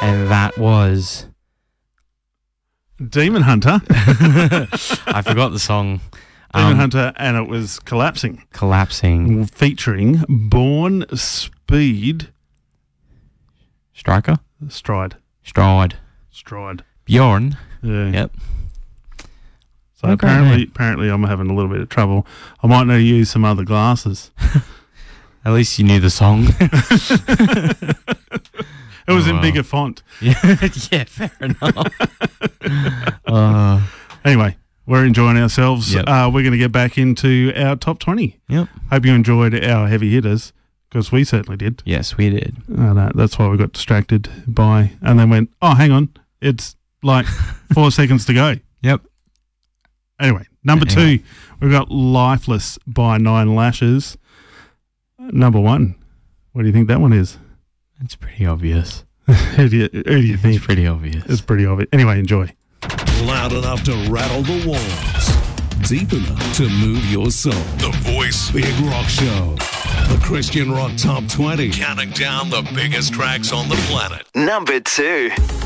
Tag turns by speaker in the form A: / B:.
A: And that was...
B: Demon Hunter.
A: I forgot the song.
B: Demon Hunter, and it was Collapsing.
A: Collapsing.
B: Featuring Born Speed.
A: Striker?
B: Stride.
A: Bjorn.
B: Yeah.
A: Yep.
B: So apparently I'm having a little bit of trouble. I might need to use some other glasses.
A: At least you knew the song.
B: It was in bigger font.
A: Yeah, fair enough.
B: Anyway, we're enjoying ourselves.
A: Yep.
B: We're going to get back into our top 20.
A: Yep.
B: Hope you enjoyed our heavy hitters, because we certainly did.
A: Yes, we did.
B: That's why we got distracted by, and then went, oh, hang on, it's like 4 seconds to go.
A: Yep.
B: Anyway, number 2, we've got Lifeless by Nine Lashes. Number 1, what do you think that one is?
A: It's pretty obvious.
B: Who do you think?
A: It's pretty obvious.
B: It's pretty obvious. Anyway, enjoy.
C: Loud enough to rattle the walls. Deep enough to move your soul. The Voice Big Rock Show. The Christian Rock Top 20. Counting down the biggest tracks on the planet.
D: Number 2.